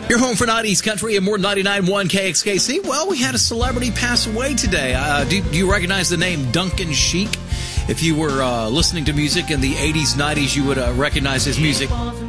Your home for 90s country and more 99.1 KXKC. Well, we had a celebrity pass away today. Do you recognize the name Duncan Sheik? If you were listening to music in the 80s, 90s, you would recognize his music.